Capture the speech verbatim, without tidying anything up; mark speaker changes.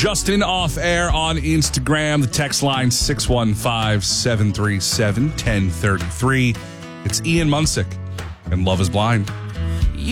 Speaker 1: Justin Off Air on Instagram. The text line six one five, seven three seven, one zero three three. It's Ian Munsick and Love is Blind.